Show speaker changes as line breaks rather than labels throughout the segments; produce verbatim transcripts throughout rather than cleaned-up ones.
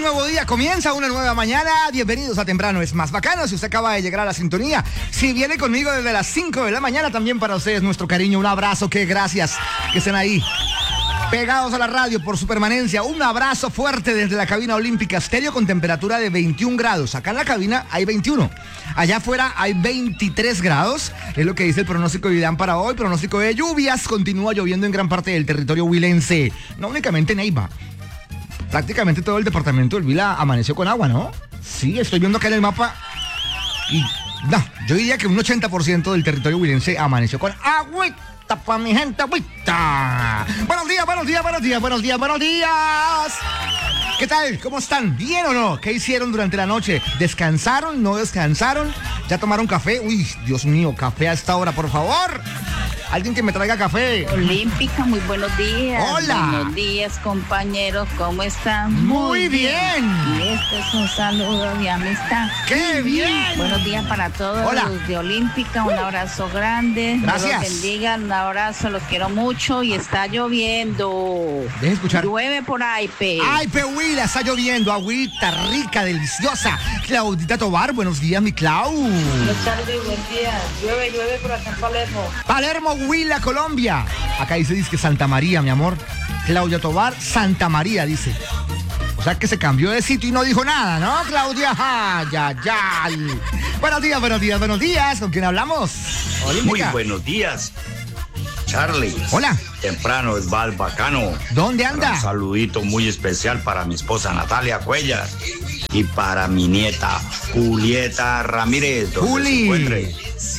nuevo día comienza, una nueva mañana. Bienvenidos a Temprano es Más Bacano. Si usted acaba de llegar a la sintonía, si viene conmigo desde las cinco de la mañana, también para ustedes nuestro cariño, un abrazo, que gracias que estén ahí pegados a la radio por su permanencia. Un abrazo fuerte desde la cabina Olímpica Estéreo con temperatura de veintiún grados. Acá en la cabina hay veintiuno. Allá afuera hay veintitrés grados. Es lo que dice el pronóstico de IDAM para hoy. Pronóstico de lluvias. Continúa lloviendo en gran parte del territorio huilense. No únicamente Neiva. Prácticamente todo el departamento del Huila amaneció con agua, ¿no? Sí, estoy viendo acá en el mapa. Y no, yo diría que un ochenta por ciento del territorio huilense amaneció con agua. Para mi gente, agüita. Buenos días, buenos días, buenos días, buenos días, buenos días. ¿Qué tal? ¿Cómo están? ¿Bien o no? ¿Qué hicieron durante la noche? ¿Descansaron? ¿No descansaron? ¿Ya tomaron café? Uy, Dios mío, café a esta hora, por favor. Alguien que me traiga café.
Olímpica, muy buenos días.
Hola.
Buenos días, compañeros, ¿cómo están?
Muy, muy bien.
bien. Y este es un saludo de amistad.
¡Qué bien!
Buenos días para todos.
Hola.
Los de Olímpica, un abrazo grande.
Gracias.
Dios los bendiga, un abrazo, los quiero mucho y está lloviendo.
Deje escuchar.
Llueve por ahí, pe.
Ay, pe Huila, está lloviendo, agüita rica, deliciosa. Claudita Tobar, buenos días, mi Clau.
Buenos tardes, buen día. Llueve, llueve por acá en Palermo.
Palermo, Huila, Colombia. Acá dice, dice que Santa María, mi amor. Claudia Tobar, Santa María, dice. O sea que se cambió de sitio y no dijo nada, ¿no, Claudia? Ay, ay, ay. Buenos días, buenos días, buenos días. ¿Con quién hablamos?
Olímpica. Muy buenos días, Charlie.
Hola.
Temprano es Val Bacano.
¿Dónde anda?
Un saludito muy especial para mi esposa Natalia Cuellar y para mi nieta Julieta Ramírez.
Juli.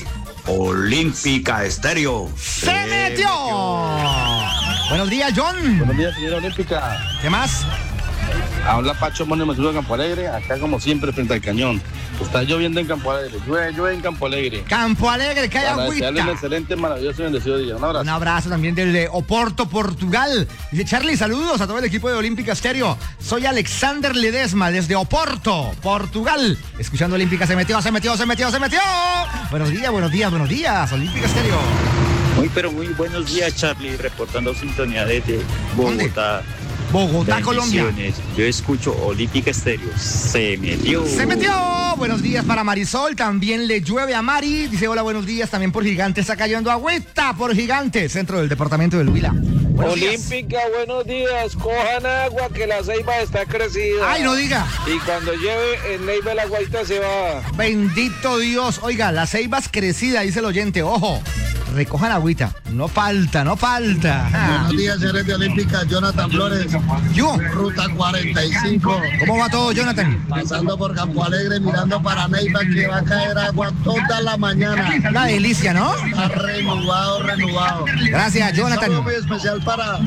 Olímpica Estéreo.
¡Se, Se metió! metió! Buenos días, John.
Buenos días, señora Olímpica.
¿Qué más?
Habla Pacho Mónimo de Campo Alegre, acá como siempre frente al cañón. Está lloviendo en Campo Alegre, llueve, llueve en Campo Alegre.
Campo Alegre, que hay
Para
agüita.
desearle un excelente, maravilloso y bendecido día. Un abrazo.
Un abrazo también desde Oporto, Portugal. Dice Charlie, saludos a todo el equipo de Olímpica Estéreo. Soy Alexander Ledesma desde Oporto, Portugal. Escuchando Olímpica, se metió, se metió, se metió, se metió. Buenos días, buenos días, buenos días, Olímpica Estéreo.
Muy, pero muy buenos días, Charlie, reportando sintonía desde Bogotá.
Bogotá, Colombia.
Yo escucho Olímpica Estéreo. Se metió.
Se metió. Buenos días para Marisol. También le llueve a Mari. Dice hola, buenos días. También por Gigante está cayendo agüita por Gigante, centro del departamento del Huila. Buenos
Olímpica,
días.
Buenos días. Cojan agua que la ceiba está crecida.
Ay, no diga.
Y cuando lleve en Neiva el agüita se va.
Bendito Dios. Oiga, la ceiba es crecida, dice el oyente. Ojo. Recojan agüita, no falta, no falta.
Buenos días, señores de Olímpica, Jonathan Flores.
Yo.
Ruta cuarenta y cinco.
¿Cómo va todo, Jonathan?
Pasando por Campo Alegre, mirando para Neiva, que va a caer agua toda la mañana.
Una delicia, ¿no?
Está renovado, renovado.
Gracias, Jonathan.
Un saludo muy especial para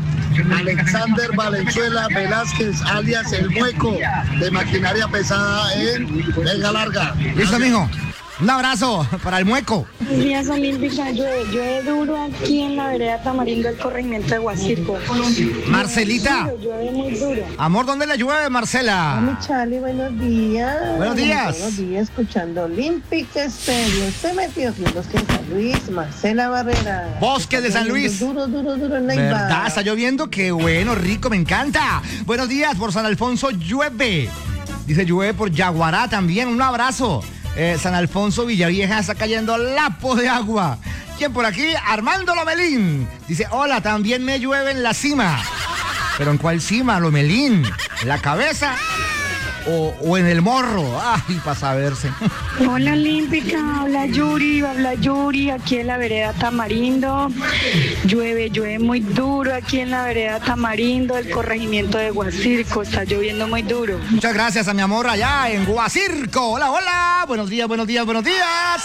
Alexander Valenzuela Velázquez, alias El Mueco, de maquinaria pesada en Vega Larga.
Listo, mijo. Un abrazo para el Mueco.
Buenos días, Olímpica. Llueve, llueve duro aquí en la vereda Tamarindo, el corregimiento de Guasirco.
Marcelita.
Llueve, llueve muy duro.
Amor, ¿dónde le llueve, Marcela?
Hola, Charlie, buenos días.
Buenos días.
Buenos días, escuchando Olímpica Estéreo. Se metió en Bosque de San Luis, Marcela Barrera.
Bosque de San Luis.
Duro, duro, duro en Neiva.
¿Verdad? Está lloviendo. Qué bueno, rico, me encanta. Buenos días, por San Alfonso llueve. Dice llueve por Yaguará también. Un abrazo. Eh, San Alfonso Villavieja está cayendo lapo de agua. ¿Quién por aquí? Armando Lomelín. Dice, hola, también me llueve en la cima. ¿Pero en cuál cima, Lomelín? ¿En la cabeza? O, o en el morro. Ay, para saberse.
Hola, Olímpica. Habla Yuri, habla Yuri, aquí en la vereda Tamarindo. Llueve, llueve muy duro aquí en la vereda Tamarindo, el corregimiento de Guasirco. Está lloviendo muy duro.
Muchas gracias a mi amor allá en Guasirco. Hola, hola. Buenos días, buenos días, buenos días.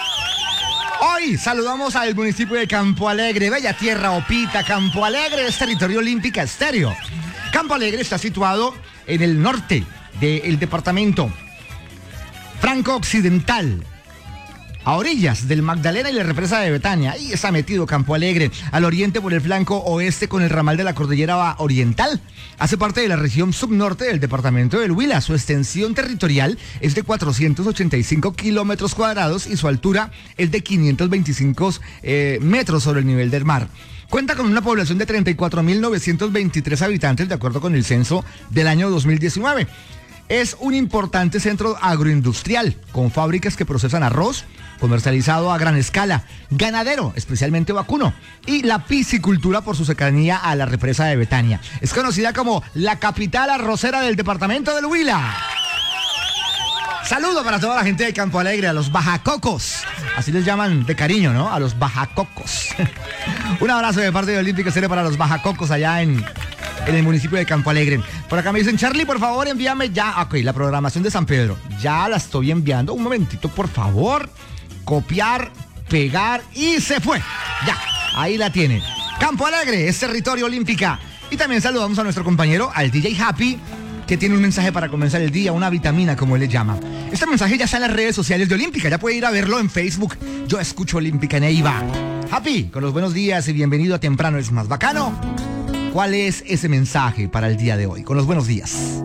Hoy saludamos al municipio de Campo Alegre, bella tierra Opita. Campo Alegre es territorio Olímpica Estéreo. Campo Alegre está situado en el norte del departamento franco occidental, a orillas del Magdalena y la represa de Betania. Ahí está metido Campo Alegre, al oriente por el flanco oeste con el ramal de la cordillera oriental. Hace parte de la región subnorte del departamento del Huila. Su extensión territorial es de cuatrocientos ochenta y cinco kilómetros cuadrados y su altura es de quinientos veinticinco eh, metros sobre el nivel del mar. Cuenta con una población de treinta y cuatro mil novecientos veintitrés habitantes de acuerdo con el censo del año dos mil diecinueve. Es un importante centro agroindustrial con fábricas que procesan arroz, comercializado a gran escala, ganadero, especialmente vacuno, y la piscicultura por su cercanía a la represa de Betania. Es conocida como la capital arrocera del departamento del Huila. Saludo para toda la gente de Campo Alegre, a los bajacocos. Así les llaman de cariño, ¿no? A los bajacocos. Un abrazo de parte de Olímpica Estéreo para los bajacocos allá en, en el municipio de Campo Alegre. Por acá me dicen, Charlie, por favor, envíame ya. Ok, la programación de San Pedro. Ya la estoy enviando. Un momentito, por favor. Copiar, pegar y se fue. Ya, ahí la tiene. Campo Alegre es territorio Olímpica. Y también saludamos a nuestro compañero, al D J Happy, que tiene un mensaje para comenzar el día, una vitamina como él le llama. Este mensaje ya está en las redes sociales de Olímpica, ya puede ir a verlo en Facebook. Yo escucho Olímpica Neiva. Happy, con los buenos días y bienvenido a Temprano es Más Bacano. ¿Cuál es ese mensaje para el día de hoy? Con los buenos días.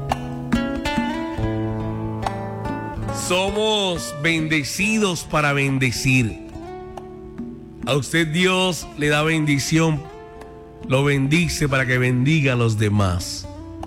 Somos bendecidos para bendecir. A usted Dios le da bendición, lo bendice para que bendiga a los demás.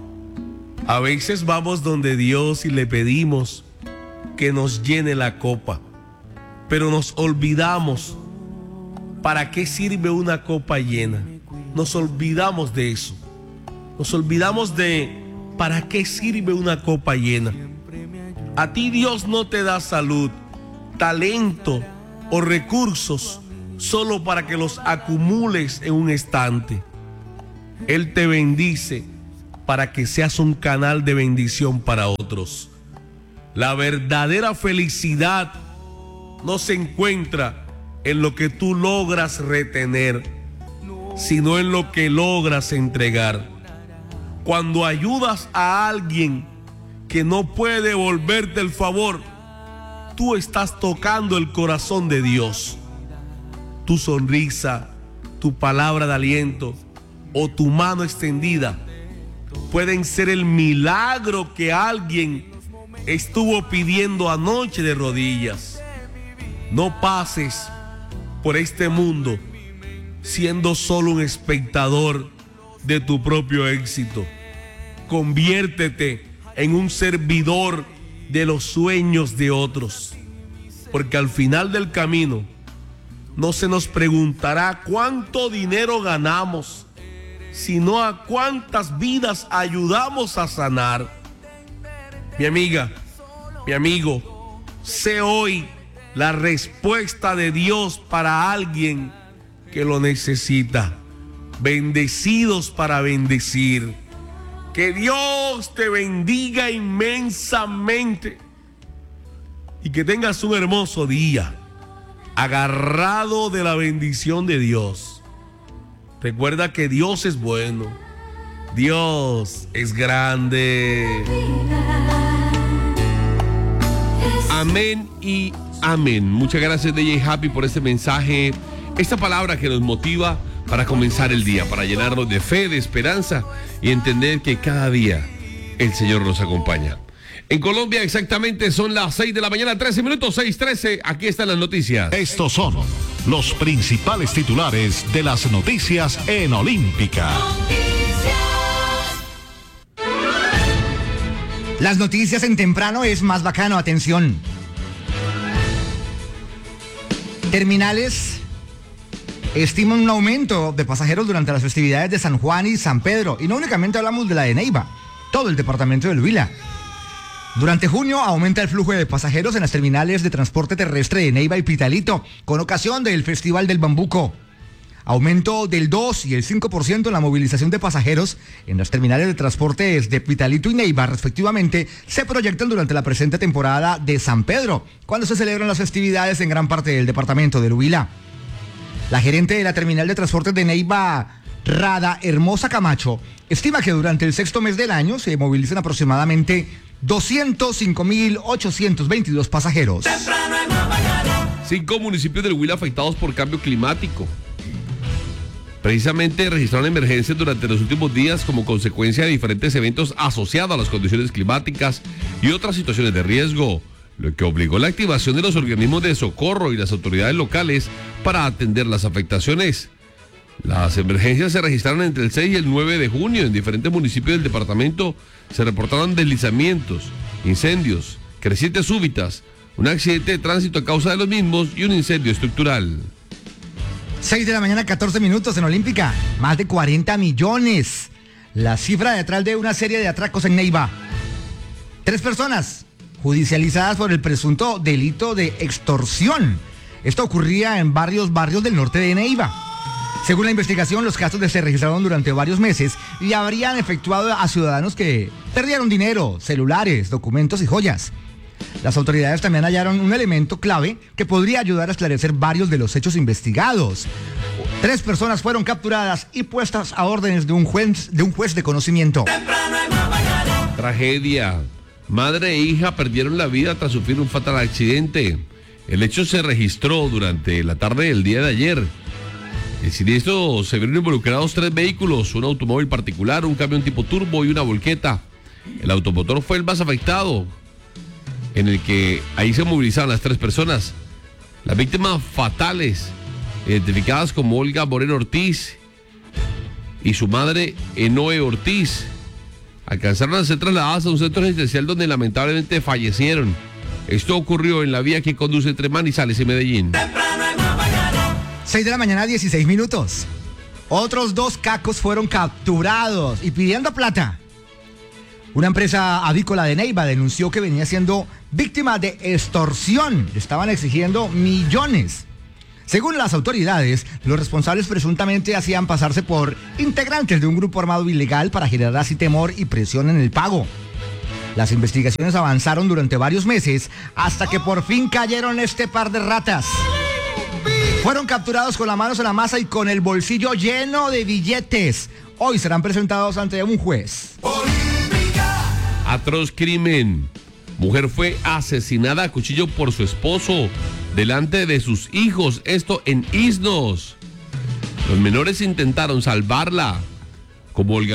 A veces vamos donde Dios y le pedimos que nos llene la copa, pero nos olvidamos para qué sirve una copa llena. Nos olvidamos de eso. Nos olvidamos de para qué sirve una copa llena. A ti Dios no te da salud, talento o recursos solo para que los acumules en un estante. Él te bendice para que seas un canal de bendición para otros. La verdadera felicidad no se encuentra en lo que tú logras retener, sino en lo que logras entregar. Cuando ayudas a alguien que no puede devolverte el favor, tú estás tocando el corazón de Dios. Tu sonrisa, tu palabra de aliento o tu mano extendida pueden ser el milagro que alguien estuvo pidiendo anoche de rodillas. No pases por este mundo siendo solo un espectador de tu propio éxito. Conviértete en un servidor de los sueños de otros, porque al final del camino no se nos preguntará cuánto dinero ganamos, sino a cuántas vidas ayudamos a sanar. Mi amiga, mi amigo, sé hoy la respuesta de Dios para alguien que lo necesita. Bendecidos para bendecir. Que Dios te bendiga inmensamente y que tengas un hermoso día, agarrado de la bendición de Dios. Recuerda que Dios es bueno, Dios es grande.
Amén y amén. Muchas gracias D J Happy por este mensaje, esta palabra que nos motiva para comenzar el día, para llenarnos de fe, de esperanza y entender que cada día el Señor nos acompaña. En Colombia exactamente son las seis de la mañana, trece minutos, seis trece. Aquí están las noticias.
Estos son los principales titulares de las noticias en Olímpica.
Las noticias en Temprano es Más Bacano. Atención. Terminales estiman un aumento de pasajeros durante las festividades de San Juan y San Pedro. Y no únicamente hablamos de la de Neiva, todo el departamento del Huila. Durante junio aumenta el flujo de pasajeros en las terminales de transporte terrestre de Neiva y Pitalito, con ocasión del Festival del Bambuco. Aumento del dos y el cinco por ciento en la movilización de pasajeros en las terminales de transportes de Pitalito y Neiva, respectivamente, se proyectan durante la presente temporada de San Pedro, cuando se celebran las festividades en gran parte del departamento del Huila. La gerente de la terminal de transportes de Neiva, Rada Hermosa Camacho, estima que durante el sexto mes del año se movilizan aproximadamente doscientos cinco mil ochocientos veintidós pasajeros.
Temprano en Más Bacano.
Cinco municipios del Huila afectados por cambio climático. Precisamente registraron emergencias durante los últimos días como consecuencia de diferentes eventos asociados a las condiciones climáticas y otras situaciones de riesgo, lo que obligó la activación de los organismos de socorro y las autoridades locales para atender las afectaciones. Las emergencias se registraron entre el seis y el nueve de junio. En diferentes municipios del departamento se reportaron deslizamientos, incendios, crecientes súbitas, un accidente de tránsito a causa de los mismos y un incendio estructural.
seis de la mañana, catorce minutos en Olímpica. Más de cuarenta millones. La cifra detrás de una serie de atracos en Neiva. Tres personas judicializadas por el presunto delito de extorsión. Esto ocurría en varios barrios del norte de Neiva. Según la investigación, los casos se registraron durante varios meses y habrían efectuado a ciudadanos que perdieron dinero, celulares, documentos y joyas. Las autoridades también hallaron un elemento clave que podría ayudar a esclarecer varios de los hechos investigados. Tres personas fueron capturadas y puestas a órdenes de un juez de, un juez de conocimiento.
Tragedia. Madre e hija perdieron la vida tras sufrir un fatal accidente. El hecho se registró durante la tarde del día de ayer. El siniestro se vieron involucrados tres vehículos, un automóvil particular, un camión tipo turbo y una volqueta. El automotor fue el más afectado, en el que ahí se movilizaban las tres personas. Las víctimas fatales, identificadas como Olga Moreno Ortiz y su madre Enoe Ortiz, alcanzaron a ser trasladadas a un centro residencial donde lamentablemente fallecieron. Esto ocurrió en la vía que conduce entre Manizales y Medellín.
seis de la mañana, dieciséis minutos. Otros dos cacos fueron capturados y pidiendo plata. Una empresa avícola de Neiva denunció que venía siendo víctima de extorsión. Le estaban exigiendo millones. Según las autoridades, los responsables presuntamente hacían pasarse por integrantes de un grupo armado ilegal para generar así temor y presión en el pago. Las investigaciones avanzaron durante varios meses hasta que por fin cayeron este par de ratas. Fueron capturados con las manos en la masa y con el bolsillo lleno de billetes. Hoy serán presentados ante un juez.
Atroz crimen. Mujer fue asesinada a cuchillo por su esposo delante de sus hijos. Esto en Isnos. Los menores intentaron salvarla, como Olga